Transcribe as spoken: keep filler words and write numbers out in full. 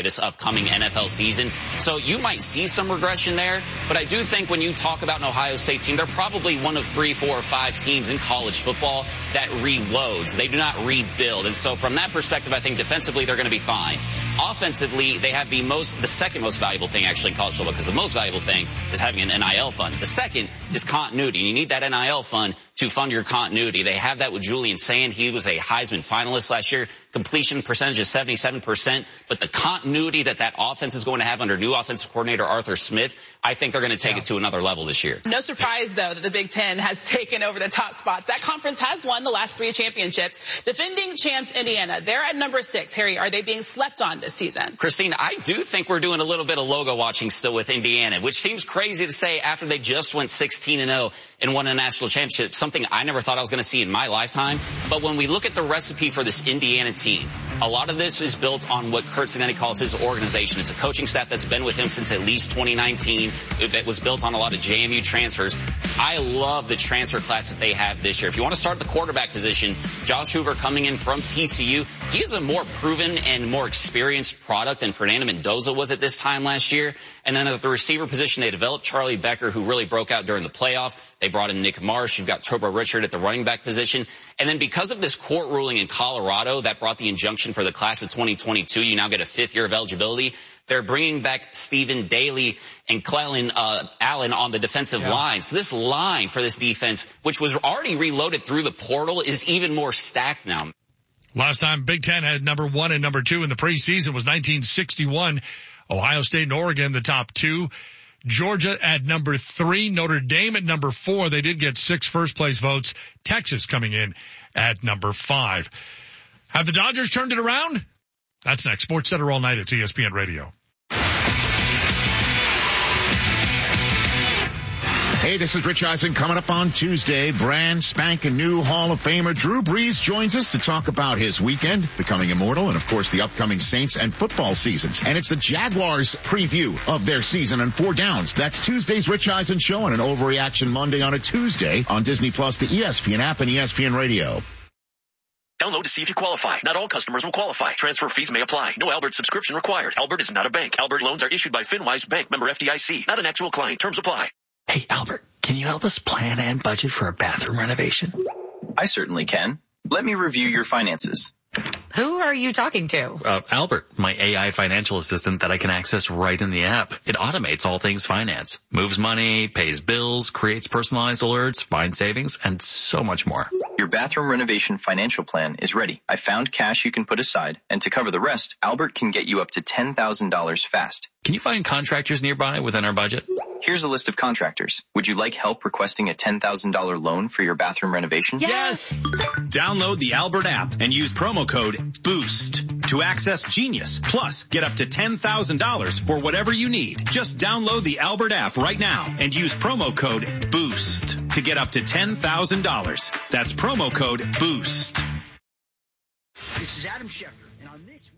this upcoming N F L season. So you might see some regression there, but I do think when you talk about an Ohio State team, they're probably one of three, four, or five teams in college football that reloads. They do not rebuild. And so from that perspective, I think defensively they're going to be fine. Offensively, they have the most, the second most valuable thing actually in college football, because the most valuable thing is having an N I L fund. The second is continuity. You need that N I L fund to fund your continuity. They have that with Julian Sand. He was a Heisman finalist last year. Completion percentage is seventy-seven percent. But the continuity that that offense is going to have under new offensive coordinator Arthur Smith, I think they're going to take yeah. it to another level this year. No surprise, though, that the Big Ten has taken over the top spots. That conference has won the last three championships. Defending champs Indiana, they're at number six. Harry, are they being slept on this season? Christine, I do think we're doing a little bit of logo watching still with Indiana, which seems crazy to say after they just went sixteen and oh and won a national championship, something I never thought I was going to see in my lifetime. But when we look at the recipe for this Indiana team, a lot of this is built on what Curt Cignetti calls his organization. It's a coaching staff that's been with him since at least twenty nineteen. It was built on a lot of J M U transfers. I love the transfer class that they have this year. If you want to start at the quarterback position, Josh Hoover coming in from T C U, he is a more proven and more experienced product than Fernando Mendoza was at this time last year. And then at the receiver position, they developed Charlie Becker, who really broke out during the playoff. They brought in Nick Marsh. You've got Turbo Richard at the running back position. And then because of this court ruling in Colorado that brought the injunction for the class of twenty twenty-two, you now get a fifth year of eligibility. They're bringing back Stephen Daly and Clellan uh, Allen on the defensive yeah. line. So this line for this defense, which was already reloaded through the portal, is even more stacked now. Last time Big Ten had number one and number two in the preseason was nineteen sixty-one. Ohio State and Oregon, the top two. Georgia at number three. Notre Dame at number four. They did get six first-place votes. Texas coming in at number five. Have the Dodgers turned it around? That's next. Sports Center all night at E S P N Radio. Hey, this is Rich Eisen. Coming up on Tuesday, brand spanking new Hall of Famer Drew Brees joins us to talk about his weekend, becoming immortal, and of course the upcoming Saints and football seasons. And it's the Jaguars preview of their season and four downs. That's Tuesday's Rich Eisen Show and an Overreaction Monday on a Tuesday on Disney Plus, the E S P N app, and E S P N Radio. Download to see if you qualify. Not all customers will qualify. Transfer fees may apply. No Albert subscription required. Albert is not a bank. Albert loans are issued by FinWise Bank, member F D I C. Not an actual client. Terms apply. Hey, Albert, can you help us plan and budget for a bathroom renovation? I certainly can. Let me review your finances. Who are you talking to? Uh, Albert, my A I financial assistant that I can access right in the app. It automates all things finance, moves money, pays bills, creates personalized alerts, finds savings, and so much more. Your bathroom renovation financial plan is ready. I found cash you can put aside, and to cover the rest, Albert can get you up to ten thousand dollars fast. Can you find contractors nearby within our budget? Here's a list of contractors. Would you like help requesting a ten thousand dollars loan for your bathroom renovation? Yes! Download the Albert app and use promo code BOOST to access Genius. Plus, get up to ten thousand dollars for whatever you need. Just download the Albert app right now and use promo code BOOST to get up to ten thousand dollars. That's promo code BOOST. This is Adam Schefter, and on this